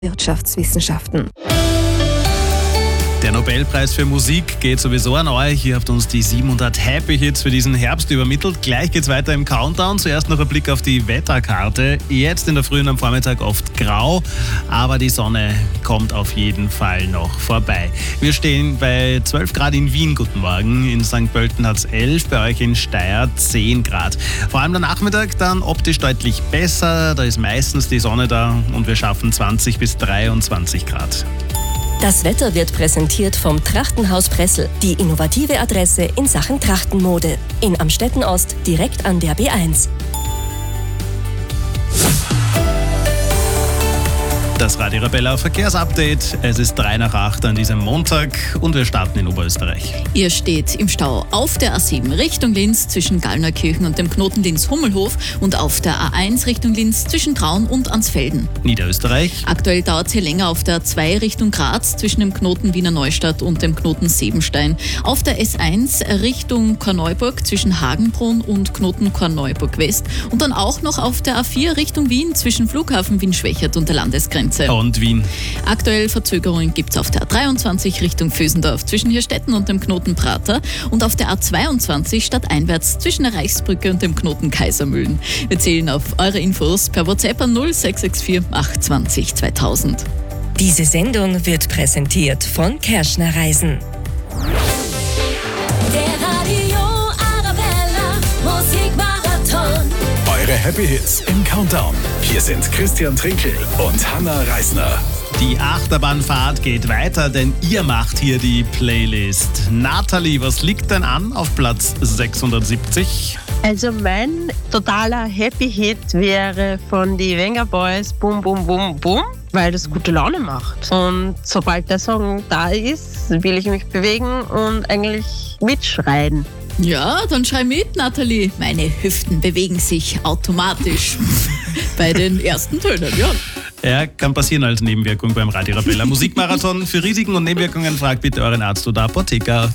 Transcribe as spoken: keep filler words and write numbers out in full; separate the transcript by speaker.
Speaker 1: Wirtschaftswissenschaften.
Speaker 2: Der Nobelpreis für Musik geht sowieso an euch. Ihr habt uns die siebenhundert Happy Hits für diesen Herbst übermittelt. Gleich geht's weiter im Countdown. Zuerst noch ein Blick auf die Wetterkarte. Jetzt in der Früh und am Vormittag oft grau, aber die Sonne kommt auf jeden Fall noch vorbei. Wir stehen bei zwölf Grad in Wien. Guten Morgen. In Sankt Pölten hat's elf, bei euch in Steyr zehn Grad. Vor allem der Nachmittag dann optisch deutlich besser. Da ist meistens die Sonne da und wir schaffen zwanzig bis dreiundzwanzig Grad.
Speaker 3: Das Wetter wird präsentiert vom Trachtenhaus Pressel, die innovative Adresse in Sachen Trachtenmode. In Amstetten Ost, direkt an der B eins.
Speaker 2: Das Radio Arabella Verkehrsupdate. Es ist drei nach acht an diesem Montag und wir starten in Oberösterreich.
Speaker 4: Ihr steht im Stau auf der A sieben Richtung Linz zwischen Gallnerkirchen und dem Knoten Linz-Hummelhof und auf der A eins Richtung Linz zwischen Traun und Ansfelden.
Speaker 2: Niederösterreich.
Speaker 4: Aktuell dauert es hier länger auf der A zwei Richtung Graz zwischen dem Knoten Wiener Neustadt und dem Knoten Sebenstein. Auf der S eins Richtung Korneuburg zwischen Hagenbrunn und Knoten Korneuburg West und dann auch noch auf der A vier Richtung Wien zwischen Flughafen Wien-Schwächert und der Landesgrenze.
Speaker 2: Und Wien.
Speaker 4: Aktuell Verzögerungen gibt es auf der A dreiundzwanzig Richtung Vösendorf zwischen Hirstetten und dem Knoten Prater und auf der A zweiundzwanzig stadteinwärts zwischen der Reichsbrücke und dem Knoten Kaisermühlen. Wir zählen auf eure Infos per WhatsApp an null sechs sechs vier acht zwanzig zweitausend.
Speaker 3: Diese Sendung wird präsentiert von Kerschner Reisen.
Speaker 5: Der Radio Arabella Musikmarathon.
Speaker 6: Eure Happy Hits im Countdown. Hier sind Christian Trinkel und Hanna Reisner.
Speaker 2: Die Achterbahnfahrt geht weiter, denn ihr macht hier die Playlist. Nathalie, was liegt denn an auf Platz sechshundertsiebzig?
Speaker 7: Also mein totaler Happy Hit wäre von die Wenger Boys Bum Bum Bum Bum, weil das gute Laune macht. Und sobald der Song da ist, will ich mich bewegen und eigentlich mitschreien.
Speaker 4: Ja, dann schrei mit, Nathalie. Meine Hüften bewegen sich automatisch bei den ersten Tönen, ja.
Speaker 2: Ja, kann passieren als Nebenwirkung beim Radio Arabella Musikmarathon. Für Risiken und Nebenwirkungen fragt bitte euren Arzt oder Apotheker.